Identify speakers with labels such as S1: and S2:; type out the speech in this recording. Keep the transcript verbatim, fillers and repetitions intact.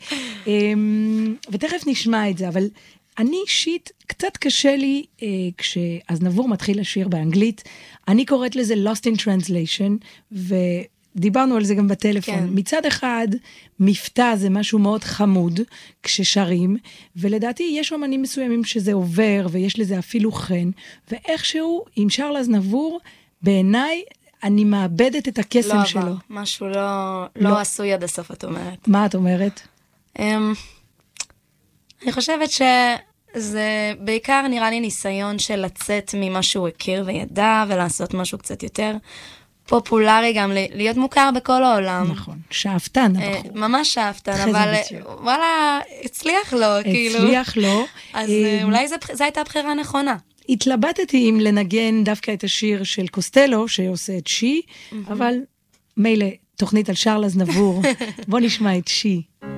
S1: ותכף נשמע את זה, אבל אני אישית, קצת קשה לי, כשאזנבור מתחיל לשיר באנגלית, אני קוראת לזה Lost in Translation, ודיברנו על זה גם בטלפון. כן. מצד אחד, מבטא זה משהו מאוד חמוד, כששרים, ולדעתי יש אומנים מסוימים שזה עובר, ויש לזה אפילו חן, ואיכשהו, אם שר לאזנבור, בעיניי, אני מאבדת את הקסם
S2: לא
S1: שלו.
S2: עבר, משהו לא, לא, לא עשוי עד הסוף, את אומרת.
S1: מה את אומרת?
S2: Um, אני חושבת שזה בעיקר נראה לי ניסיון של לצאת ממה שהוא הכיר וידע, ולעשות משהו קצת יותר פופולרי, גם להיות מוכר בכל העולם.
S1: נכון, שאפתן הבחור.
S2: ממש שאפתן, אבל וואלה, הצליח לו, כאילו.
S1: הצליח לו.
S2: אז אולי זו הייתה הבחירה נכונה.
S1: התלבטתי אם לנגן דווקא את השיר של קוסטלו, שעושה את שי, אבל מילא תוכנית על שרל אזנבור. בוא נשמע את שי.